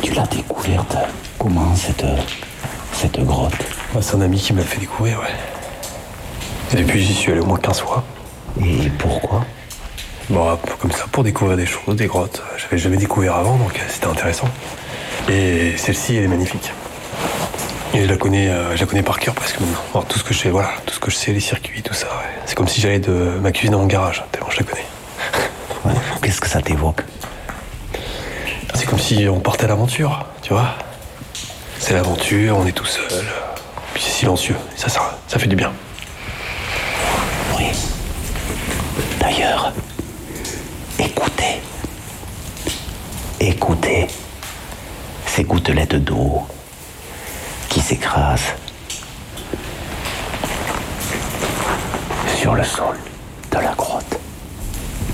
Tu l'as découverte comment, cette grotte? C'est un ami qui m'a fait découvrir, ouais. Et puis j'y suis allé au moins 15 fois. Et pourquoi? Bon, comme ça, pour découvrir des choses, des grottes. J'avais jamais découvert avant, donc c'était intéressant. Et celle-ci, elle est magnifique. Et je la connais par cœur presque maintenant. Alors, tout ce que je sais, les circuits, tout ça, ouais. C'est comme si j'allais de ma cuisine à mon garage, tellement je la connais. Ouais. Qu'est-ce que ça t'évoque? C'est comme si on partait à l'aventure, tu vois. C'est l'aventure, on est tout seul, puis c'est silencieux, et ça fait du bien. Oui. D'ailleurs, écoutez ces gouttelettes d'eau qui s'écrasent sur le sol de la grotte.